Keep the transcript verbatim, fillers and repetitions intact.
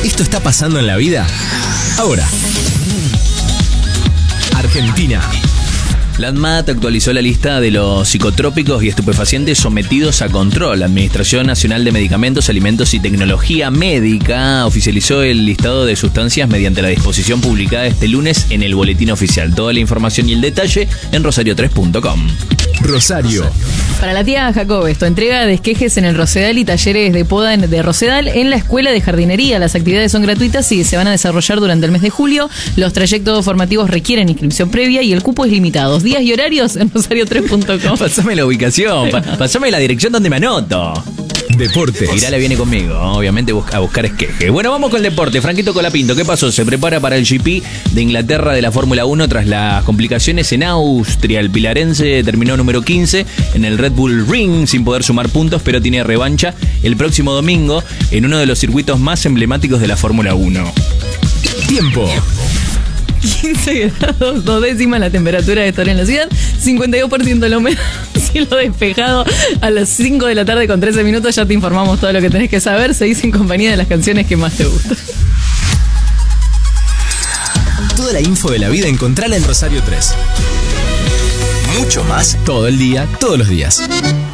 ¿Esto está pasando en la vida? Ahora. Argentina. La ANMAT actualizó la lista de los psicotrópicos y estupefacientes sometidos a control. La Administración Nacional de Medicamentos, Alimentos y Tecnología Médica oficializó el listado de sustancias mediante la disposición publicada este lunes en el Boletín Oficial. Toda la información y el detalle en rosario tres punto com. Rosario. Para la tía Jacob, esto entrega de esquejes en el Rosedal y talleres de poda de Rosedal en la Escuela de Jardinería. Las actividades son gratuitas y se van a desarrollar durante el mes de julio. Los trayectos formativos requieren inscripción previa y el cupo es limitado. Días y horarios en rosario tres punto com. Pasame la ubicación, pa- pasame la dirección donde me anoto. Deportes. Irala viene conmigo, obviamente a buscar esqueje. Bueno, vamos con el deporte. Franquito Colapinto, ¿qué pasó? Se prepara para el G P de Inglaterra de la Fórmula uno tras las complicaciones en Austria. El pilarense terminó número quince en el Red Bull Ring sin poder sumar puntos, pero tiene revancha el próximo domingo en uno de los circuitos más emblemáticos de la Fórmula uno. Tiempo. quince grados, dos décimas la temperatura de estar en la ciudad, cincuenta y dos por ciento la humedad, cielo despejado. A las cinco de la tarde con trece minutos ya te informamos todo lo que tenés que saber. Seguís en compañía de las canciones que más te gustan. Toda la info de la vida encontrala en Rosario tres. Mucho más todo el día, todos los días.